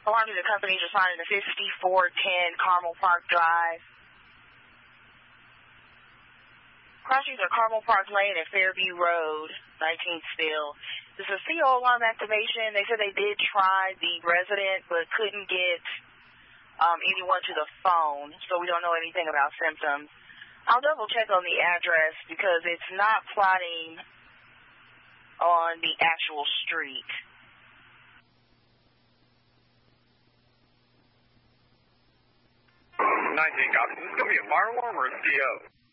Alarm to the company responding to 5410 Carmel Park Drive. Crossing the Carmel Park Lane and Fairview Road, 19th Spill. This is CO alarm activation. They said they did try the resident but couldn't get anyone to the phone, so we don't know anything about symptoms. I'll double check on the address because it's not plotting on the actual street. 19 copies. Is this going to be a fire alarm or a CO?